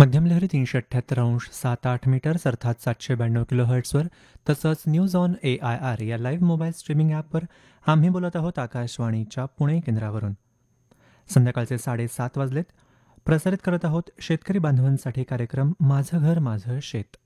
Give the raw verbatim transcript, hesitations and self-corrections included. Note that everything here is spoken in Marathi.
मध्यम लहरी तीनशे अठ्ठ्याहत्तर अंश सात आठ मीटर्स अर्थात सातशे ब्याण्णव किलो हर्ट्सवर तसंच news on A I R या लाईव्ह मोबाईल स्ट्रीमिंग ॲपवर आम्ही बोलत आहोत आकाशवाणीच्या पुणे केंद्रावरून. संध्याकाळचे साडेसात वाजलेत. प्रसारित करत आहोत शेतकरी बांधवांसाठी कार्यक्रम माझं घर माझं शेत.